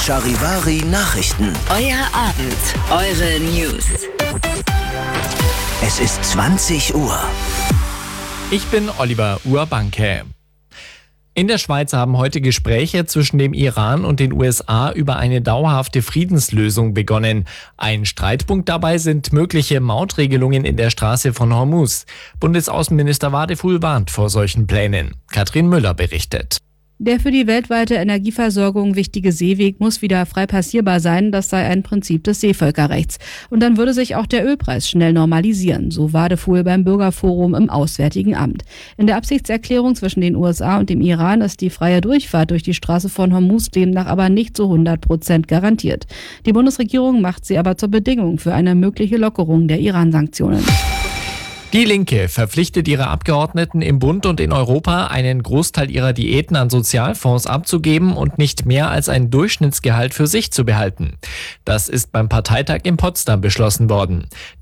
Charivari Nachrichten. Euer Abend, eure News. Es ist 20 Uhr. Ich bin Oliver Urbanke. In der Schweiz haben heute Gespräche zwischen dem Iran und den USA über eine dauerhafte Friedenslösung begonnen. Ein Streitpunkt dabei sind mögliche Mautregelungen in der Straße von Hormuz. Bundesaußenminister Wadefuhl warnt vor solchen Plänen. Katrin Müller berichtet. Der für die weltweite Energieversorgung wichtige Seeweg muss wieder frei passierbar sein. Das sei ein Prinzip des Seevölkerrechts. Und dann würde sich auch der Ölpreis schnell normalisieren, so Wadefuhl beim Bürgerforum im Auswärtigen Amt. In der Absichtserklärung zwischen den USA und dem Iran ist die freie Durchfahrt durch die Straße von Hormuz demnach aber nicht zu 100% garantiert. Die Bundesregierung macht sie aber zur Bedingung für eine mögliche Lockerung der Iran-Sanktionen. Die Linke verpflichtet ihre Abgeordneten im Bund und in Europa, einen Großteil ihrer Diäten an Sozialfonds abzugeben und nicht mehr als ein Durchschnittsgehalt für sich zu behalten. Das ist beim Parteitag in Potsdam beschlossen worden.